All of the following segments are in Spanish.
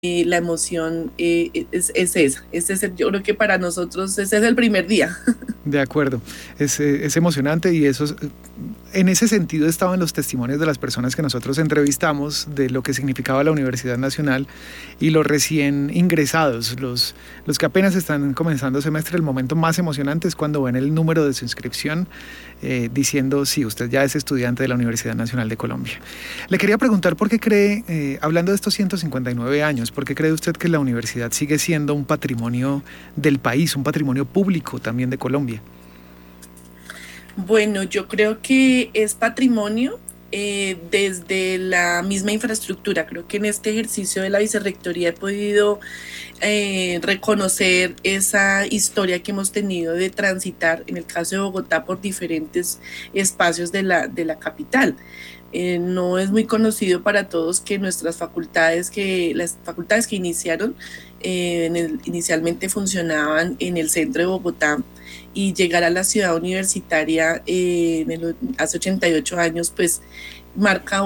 la emoción es esa. Yo creo que para nosotros ese es el primer día. De acuerdo, es emocionante y eso en ese sentido estaban los testimonios de las personas que nosotros entrevistamos de lo que significaba la Universidad Nacional y los recién ingresados, los que apenas están comenzando semestre. El momento más emocionante es cuando ven el número de su inscripción diciendo sí, usted ya es estudiante de la Universidad Nacional de Colombia. Le quería preguntar por qué cree, hablando de estos 159 años, ¿por qué cree usted que la universidad sigue siendo un patrimonio del país, un patrimonio público también de Colombia? Bueno, yo creo que es patrimonio desde la misma infraestructura. Creo que en este ejercicio de la vicerrectoría he podido reconocer esa historia que hemos tenido de transitar, en el caso de Bogotá, por diferentes espacios de la capital. No es muy conocido para todos que las facultades que iniciaron, inicialmente funcionaban en el centro de Bogotá, y llegar a la ciudad universitaria hace 88 años, pues marca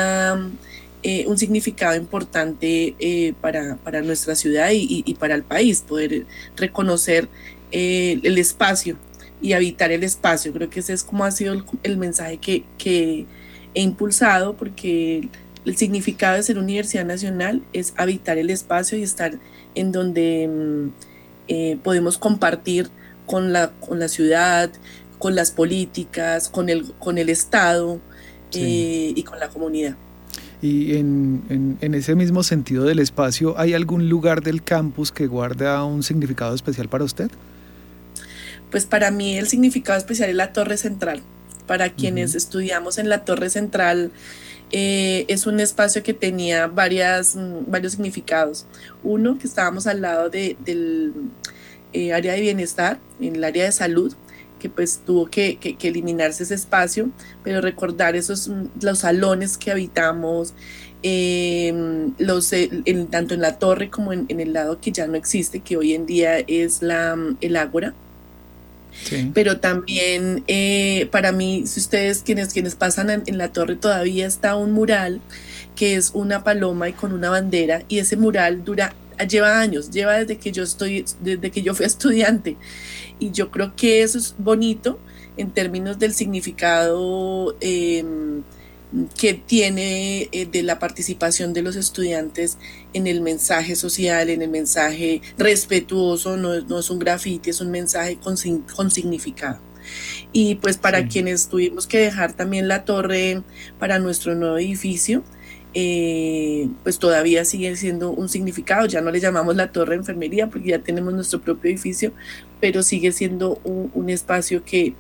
un significado importante para nuestra ciudad y para el país, poder reconocer el espacio y habitar el espacio. Creo que ese es como ha sido el mensaje que he impulsado, porque el significado de ser universidad nacional es habitar el espacio y estar en donde podemos compartir con la ciudad, con las políticas, con el Estado Sí. y con la comunidad. Y en ese mismo sentido del espacio, ¿hay algún lugar del campus que guarda un significado especial para usted? Pues para mí el significado especial es la Torre Central. Para Uh-huh. quienes estudiamos en la Torre Central, es un espacio que tenía varios significados. Uno, que estábamos al lado del área de bienestar, en el área de salud, que pues tuvo que eliminarse ese espacio, pero recordar los salones que habitamos, tanto en la torre como en el lado que ya no existe, que hoy en día es el Ágora. Sí. Pero también para mí, si ustedes quienes pasan en la torre, todavía está un mural que es una paloma y con una bandera, y ese mural lleva años, lleva desde que yo fui estudiante, y yo creo que eso es bonito en términos del significado que tiene de la participación de los estudiantes en el mensaje social, en el mensaje respetuoso. No es un grafiti, es un mensaje con significado. Y pues para Sí. quienes tuvimos que dejar también la torre para nuestro nuevo edificio, pues todavía sigue siendo un significado. Ya no le llamamos la torre de enfermería porque ya tenemos nuestro propio edificio, pero sigue siendo un espacio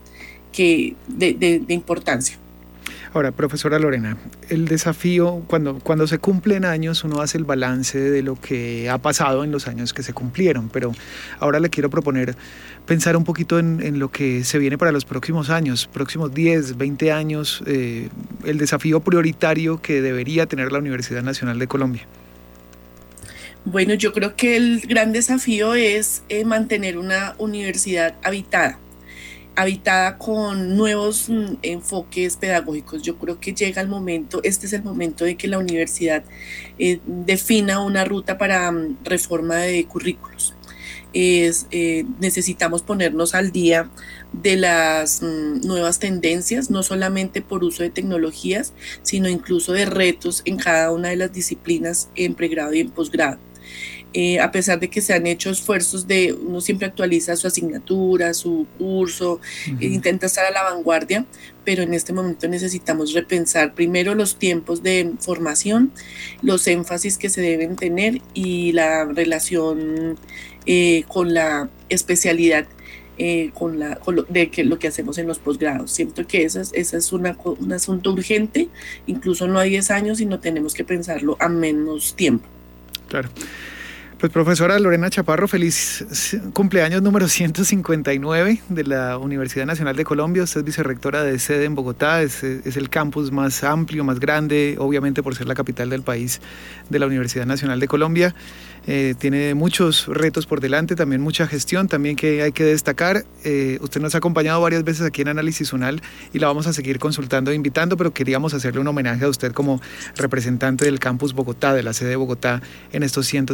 de importancia. Ahora, profesora Lorena, el desafío, cuando se cumplen años, uno hace el balance de lo que ha pasado en los años que se cumplieron, pero ahora le quiero proponer pensar un poquito en lo que se viene para los próximos años, próximos 10, 20 años, el desafío prioritario que debería tener la Universidad Nacional de Colombia. Bueno, yo creo que el gran desafío es mantener una universidad habitada con nuevos enfoques pedagógicos. Yo creo que llega el momento, este es el momento de que la universidad defina una ruta para reforma de currículos. Necesitamos ponernos al día de las nuevas tendencias, no solamente por uso de tecnologías, sino incluso de retos en cada una de las disciplinas en pregrado y en posgrado. A pesar de que se han hecho esfuerzos uno siempre actualiza su asignatura, su curso, Uh-huh. intenta estar a la vanguardia, pero en este momento necesitamos repensar primero los tiempos de formación, los énfasis que se deben tener y la relación con la especialidad, lo que hacemos en los posgrados. Siento que ese es un asunto urgente, incluso no a 10 años, sino tenemos que pensarlo a menos tiempo. Claro. Pues profesora Lorena Chaparro, feliz cumpleaños número 159 de la Universidad Nacional de Colombia. Usted es vicerrectora de sede en Bogotá, es el campus más amplio, más grande, obviamente por ser la capital del país de la Universidad Nacional de Colombia. Tiene muchos retos por delante, también mucha gestión, también que hay que destacar. Usted nos ha acompañado varias veces aquí en Análisis UNAL y la vamos a seguir consultando e invitando, pero queríamos hacerle un homenaje a usted como representante del campus Bogotá, de la sede de Bogotá, en estos 100